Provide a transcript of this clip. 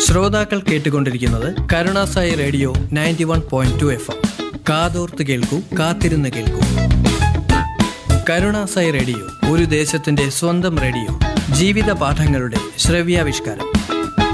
ശ്രോതാക്കൾ കേട്ടുകൊണ്ടിരിക്കുന്നത് Karunasai radio 91.2 FM. കാതോർത്ത് കേൾക്കൂ, കാത്തിരുന്ന് കേൾക്കൂ. കരുണാസായി റേഡിയോ, ഒരു ദേശത്തിന്റെ സ്വന്തം റേഡിയോ. ജീവിത പാഠങ്ങളുടെ ശ്രവ്യാവിഷ്കാരം.